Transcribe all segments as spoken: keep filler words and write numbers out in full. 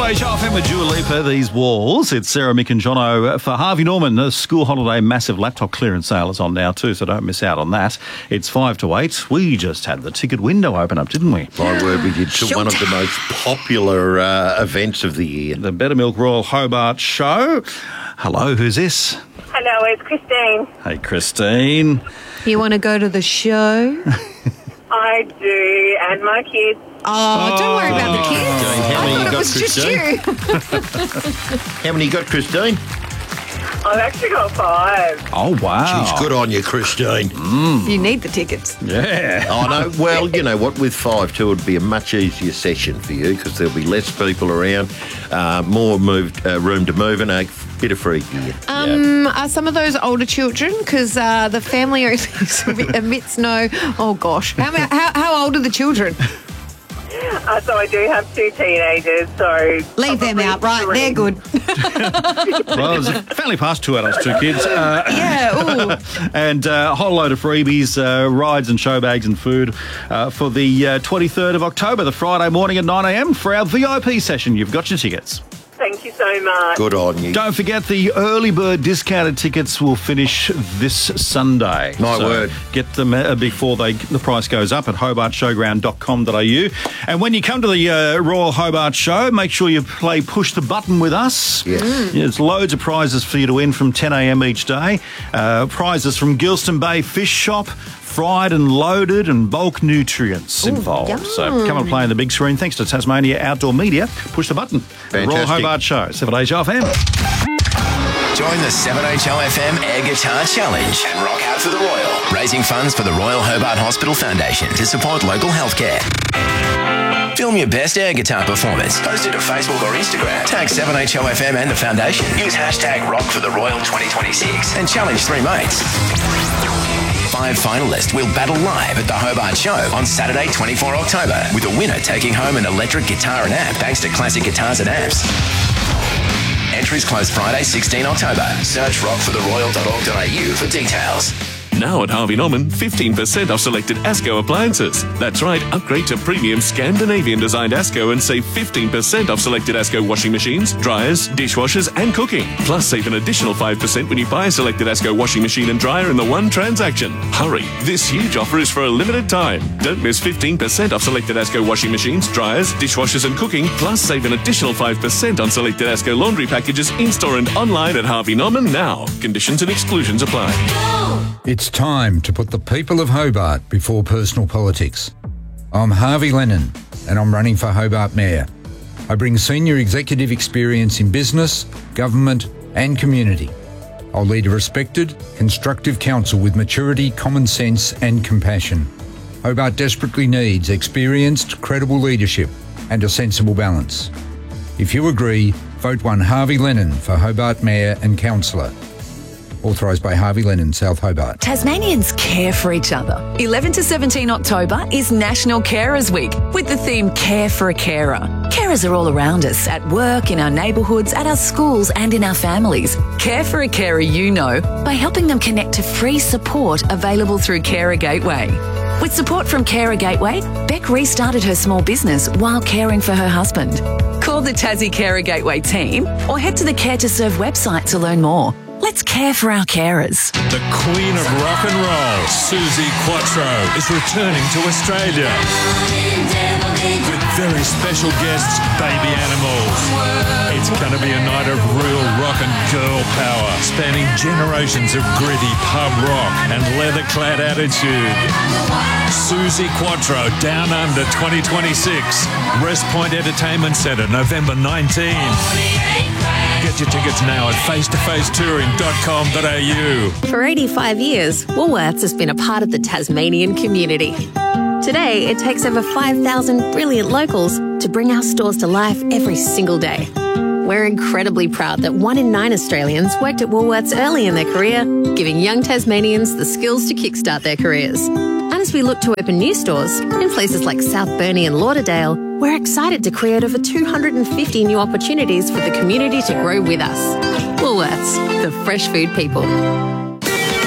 H F M with Dua Lipa, These Walls. It's Sarah, Mick and Jono. For Harvey Norman, the school holiday massive laptop clearance sale is on now too, so don't miss out on that. It's five to eight. We just had the ticket window open up, didn't we? My word, we did. To one of the most popular uh, events of the year. The Better Milk Royal Hobart Show. Hello, who's this? Hello, it's Christine. Hey, Christine. You want to go to the show? I do, and my kids. Oh, don't worry about the kids. Jane, how many I you thought it got, was just Christine? you. How many you got, Christine? I've actually got five. Oh, wow. She's good on you, Christine. You need the tickets. Yeah. Oh, no. Well, you know what? With five, too, it'd be a much easier session for you because there'll be less people around, uh, more moved, uh, room to move, and a bit of free gear. Um, Are some of those older children? Because uh, the family admits no. Oh gosh, how, ma- how how old are the children? Uh, so I do have two teenagers, so... Leave them out, right? three. They're good. Well, there's a family past two adults, two kids. Uh, Yeah. Ooh. and uh, a whole load of freebies, uh, rides and show bags and food uh, for the uh, twenty-third of October, the Friday morning at nine a.m. for our V I P session. You've got your tickets. Thank you so much. Good on you. Don't forget the early bird discounted tickets will finish this Sunday. My So word. Get them uh, before they the price goes up at hobart showground dot com dot a u. And when you come to the uh, Royal Hobart Show, make sure you play Push the Button with us. Yes. Mm. Yeah, there's loads of prizes for you to win from ten a.m. each day. Uh, prizes from Gilston Bay Fish Shop, fried and loaded, and bulk nutrients involved. yum. So come and play on the big screen. Thanks to Tasmania Outdoor Media. Push the button. The Royal Fantastic. Hobart Show, seven H F M. Join the seven H L F M Air Guitar Challenge and rock out for the Royal, raising funds for the Royal Hobart Hospital Foundation to support local healthcare. Film your best air guitar performance. Post it to Facebook or Instagram. Tag seven H L F M and the foundation. Use hashtag Rock for the Royal twenty twenty-six and challenge three mates. Five finalists will battle live at the Hobart Show on Saturday, the twenty-fourth of October, with a winner taking home an electric guitar and amp thanks to Classic Guitars and Amps. Entries close Friday, the sixteenth of October. Search rock for the royal dot org dot a u for details. Now at Harvey Norman, fifteen percent off selected ASCO appliances. That's right, upgrade to premium Scandinavian-designed ASCO and save fifteen percent off selected ASCO washing machines, dryers, dishwashers and cooking. Plus, save an additional five percent when you buy a selected ASCO washing machine and dryer in the one transaction. Hurry, this huge offer is for a limited time. Don't miss fifteen percent off selected ASCO washing machines, dryers, dishwashers and cooking. Plus, save an additional five percent on selected ASCO laundry packages in-store and online at Harvey Norman now. Conditions and exclusions apply. It's time to put the people of Hobart before personal politics. I'm Harvey Lennon and I'm running for Hobart Mayor. I bring senior executive experience in business, government and community. I'll lead a respected, constructive council with maturity, common sense and compassion. Hobart desperately needs experienced, credible leadership and a sensible balance. If you agree, vote one Harvey Lennon for Hobart Mayor and Councillor. Authorised by Harvey Lennon, South Hobart. Tasmanians care for each other. eleven to seventeen October is National Carers Week with the theme Care for a Carer. Carers are all around us, at work, in our neighbourhoods, at our schools and in our families. Care for a Carer you know by helping them connect to free support available through Carer Gateway. With support from Carer Gateway, Beck restarted her small business while caring for her husband. Call the Tassie Carer Gateway team or head to the Care to Serve website to learn more. Let's care for our carers. The Queen of Rock and Roll, Suzi Quatro, is returning to Australia with very special guests, Baby Animals. It's going to be a night of real rock and girl power, spanning generations of gritty pub rock and leather-clad attitude. Suzi Quatro, Down Under twenty twenty-six, Rest Point Entertainment Centre, November nineteenth. Get your tickets now at face to face touring dot com dot a u. For eighty-five years, Woolworths has been a part of the Tasmanian community. Today, it takes over five thousand brilliant locals to bring our stores to life every single day. We're incredibly proud that one in nine Australians worked at Woolworths early in their career, giving young Tasmanians the skills to kickstart their careers. And as we look to open new stores in places like South Burnie and Lauderdale, we're excited to create over two hundred fifty new opportunities for the community to grow with us. Woolworths, the fresh food people.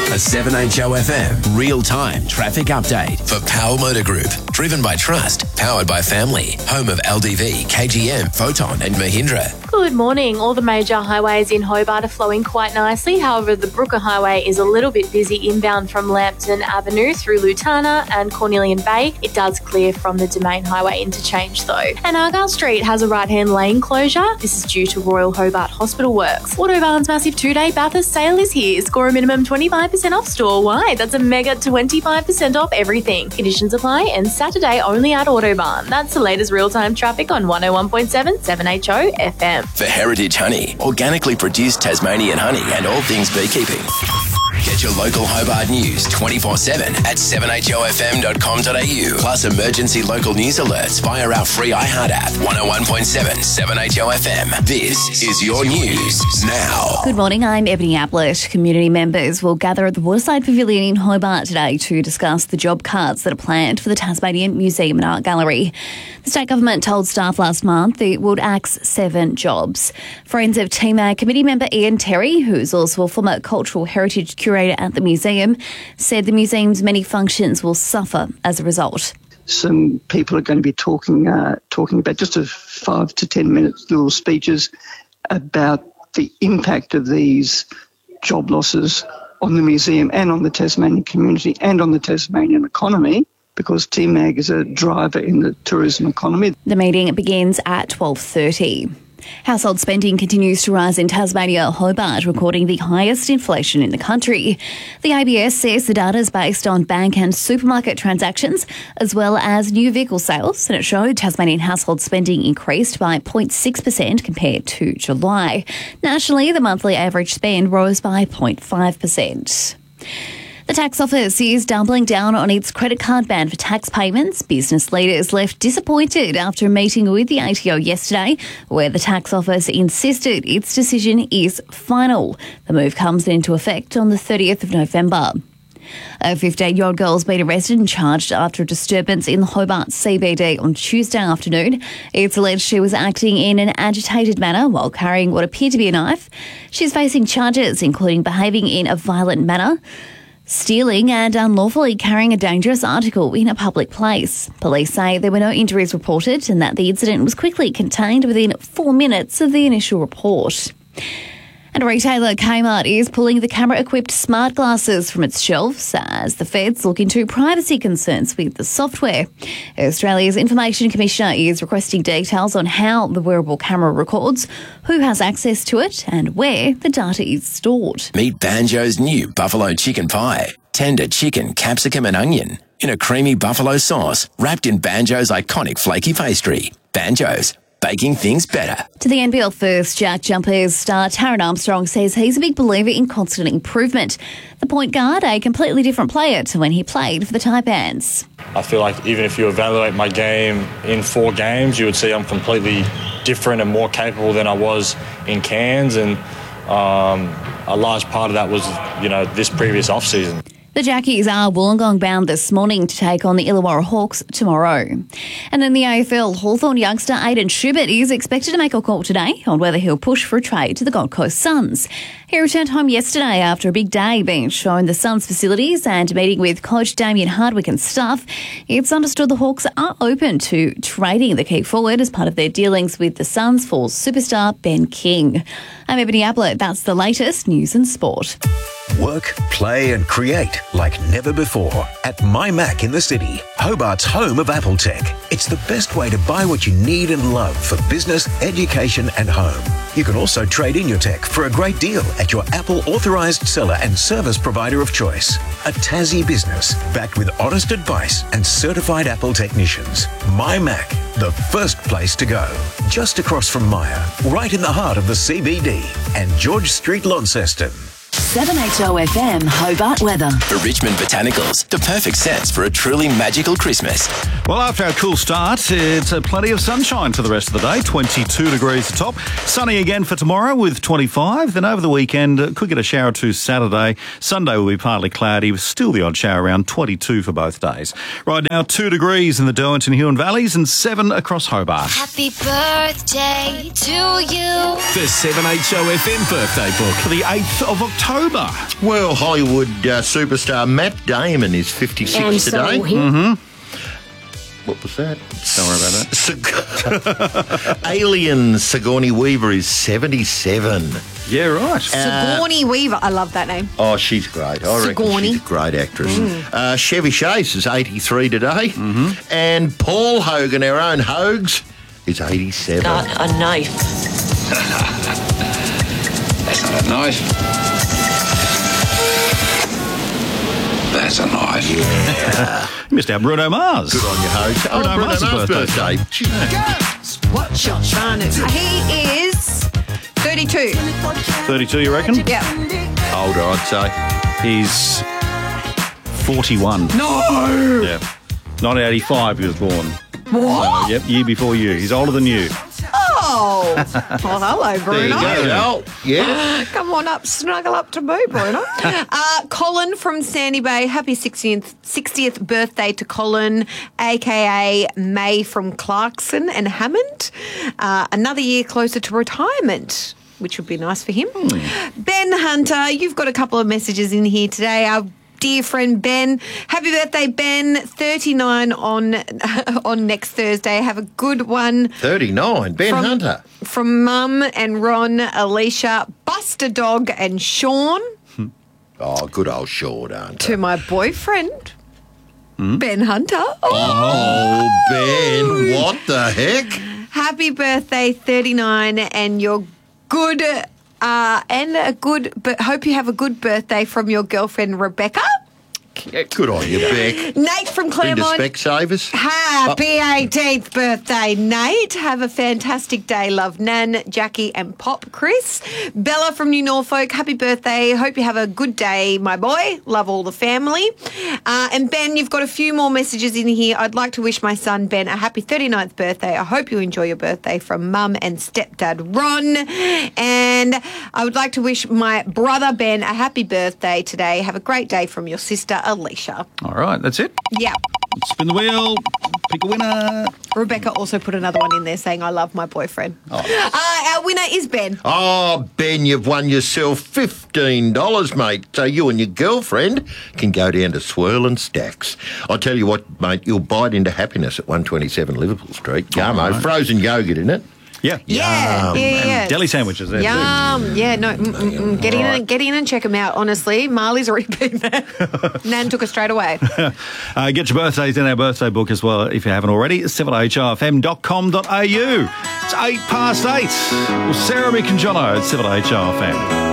A seven H O F M real-time traffic update for Power Motor Group. Driven by trust, powered by family. Home of L D V, K G M, Photon and Mahindra. Good morning. All the major highways in Hobart are flowing quite nicely. However, the Brooker Highway is a little bit busy inbound from Lambton Avenue through Lutana and Cornelian Bay. It does clear from the Domain Highway interchange though. And Argyle Street has a right-hand lane closure. This is due to Royal Hobart Hospital works. Autobarn's massive two-day Bathurst sale is here. Score a minimum twenty-five percent off store-wide. That's a mega twenty-five percent off everything. Conditions apply and Saturday only at Autobarn. That's the latest real-time traffic on one oh one point seven seven H O F M. For Heritage Honey, organically produced Tasmanian honey and all things beekeeping. Get your local Hobart news twenty-four seven at seven H O F M dot com dot a u. Plus emergency local news alerts via our free iHeart app. one oh one point seven seven H O F M. This is your news now. Good morning, I'm Ebony Ablett. Community members will gather at the Waterside Pavilion in Hobart today to discuss the job cards that are planned for the Tasmanian Museum and Art Gallery. The state government told staff last month it would axe seven jobs. Friends of T M A committee member Ian Terry, who's also a former cultural heritage curator at the museum, said the museum's many functions will suffer as a result. Some people are going to be talking uh, talking about just a five to ten minute little speeches about the impact of these job losses on the museum and on the Tasmanian community and on the Tasmanian economy, because T M A G is a driver in the tourism economy. The meeting begins at twelve thirty. Household spending continues to rise in Tasmania, Hobart, recording the highest inflation in the country. The A B S says the data is based on bank and supermarket transactions, as well as new vehicle sales, and it showed Tasmanian household spending increased by zero point six percent compared to July. Nationally, the monthly average spend rose by zero point five percent. The tax office is doubling down on its credit card ban for tax payments. Business leaders left disappointed after a meeting with the A T O yesterday, where the tax office insisted its decision is final. The move comes into effect on the thirtieth of November. A fifteen-year-old girl has been arrested and charged after a disturbance in the Hobart C B D on Tuesday afternoon. It's alleged she was acting in an agitated manner while carrying what appeared to be a knife. She's facing charges including behaving in a violent manner, stealing and unlawfully carrying a dangerous article in a public place. Police say there were no injuries reported and that the incident was quickly contained within four minutes of the initial report. And retailer Kmart is pulling the camera-equipped smart glasses from its shelves as the feds look into privacy concerns with the software. Australia's Information Commissioner is requesting details on how the wearable camera records, who has access to it and where the data is stored. Meet Banjo's new buffalo chicken pie. Tender chicken, capsicum and onion in a creamy buffalo sauce wrapped in Banjo's iconic flaky pastry. Banjo's, baking things better. To the N B L first, Jack Jumpers star Taron Armstrong says he's a big believer in constant improvement. The point guard, a completely different player to when he played for the Taipans. I feel like even if you evaluate my game in four games, you would see I'm completely different and more capable than I was in Cairns, and um, a large part of that was, you know, this previous off-season. The Jackies are Wollongong bound this morning to take on the Illawarra Hawks tomorrow. And in the A F L, Hawthorn youngster Aidan Schubert is expected to make a call today on whether he'll push for a trade to the Gold Coast Suns. He returned home yesterday after a big day being shown the Suns facilities and meeting with coach Damien Hardwick and staff. It's understood the Hawks are open to trading the key forward as part of their dealings with the Suns for superstar Ben King. I'm Ebony Ablett. That's the latest news and sport. Work, play and create like never before at MyMac in the city, Hobart's home of Apple tech. It's the best way to buy what you need and love for business, education and home. You can also trade in your tech for a great deal at your Apple authorised seller and service provider of choice. A Tassie business backed with honest advice and certified Apple technicians. MyMac, the first place to go. Just across from Myer, right in the heart of the C B D and George Street, Launceston. seven H O F M Hobart weather. For Richmond Botanicals, the perfect scents for a truly magical Christmas. Well, after our cool start, it's uh, plenty of sunshine for the rest of the day. twenty-two degrees top. Sunny again for tomorrow with twenty-five. Then over the weekend, uh, could get a shower or two Saturday. Sunday will be partly cloudy, with still the odd shower around twenty-two for both days. Right now, two degrees in the Derwent and Huon Valleys and seven across Hobart. Happy birthday to you. The seven H O F M birthday book For the eighth of October. Hobart? Well, Hollywood uh, superstar Matt Damon is fifty-six And so today. will he. Mm-hmm. What was that? Don't worry about that. Alien Sigourney Weaver is seventy-seven. Yeah, right. Sigourney Weaver. I love that name. Oh, she's great. I reckon Sigourney. she's a great actress. Mm. Uh, Chevy Chase is eighty-three today. Mm-hmm. And Paul Hogan, our own Hogs, is eighty-seven. Not a knife. That's not a knife. That's a knife. Yeah. Missed out Bruno Mars. Good on you, Hogs. Oh, Bruno, Bruno Mars' Mars' birthday. birthday. What you're trying to do? He is thirty-two. thirty-two, you reckon? Yeah. Older, I'd say. He's forty-one. No! Yeah. nineteen eighty-five he was born. What? So, yep, year before you. He's older than you. Oh. Well, hello, Bruno. There you go. Oh, yeah. Come on up, snuggle up to me, Bruno. uh, Colin from Sandy Bay, happy sixtieth, sixtieth birthday to Colin, a k a. May from Clarkson and Hammond. Uh, another year closer to retirement, which would be nice for him. Hmm. Ben Hunter, you've got a couple of messages in here today. Our dear friend Ben. Happy birthday, Ben. thirty-nine on on next Thursday. Have a good one. thirty-nine. Ben From- Hunter. From Mum and Ron, Alicia, Buster Dog and Sean. Oh, good old Sean, aren't To my boyfriend, Ben Hunter. Oh, Ben, what the heck? Happy birthday, thirty-nine, and your good, uh, and a good, but hope you have a good birthday from your girlfriend, Rebecca. Good on you, Beck. Nate from Been to Claremont. Specsavers. Happy eighteenth birthday, Nate. Have a fantastic day. Love, Nan, Jackie and Pop Chris. Bella from New Norfolk, happy birthday. Hope you have a good day, my boy. Love all the family. Uh, and Ben, you've got a few more messages in here. I'd like to wish my son, Ben, a happy thirty-ninth birthday. I hope you enjoy your birthday from Mum and Stepdad, Ron. And I would like to wish my brother, Ben, a happy birthday today. Have a great day from your sister, Alicia. All right, that's it. Yeah. Spin the wheel. Pick a winner. Rebecca also put another one in there saying, I love my boyfriend. Oh. Uh, our winner is Ben. Oh, Ben, you've won yourself fifteen dollars, mate. So you and your girlfriend can go down to Swirl and Stacks. I'll tell you what, mate, you'll bite into happiness at one twenty-seven Liverpool Street. Gummo, right. frozen yogurt, isn't it? Yeah. Yeah, Yum. yeah, And yeah. deli sandwiches there Yum. Yeah, no, mm, mm, mm. Get in All and get in and check them out, honestly. Marley's already been there. Nan took us straight away. too. uh, get your birthdays in our birthday book as well if you haven't already. seven h r f m dot com dot a u. It's eight past eight. Well, Sarah, Mick and Jono at seven H R F M.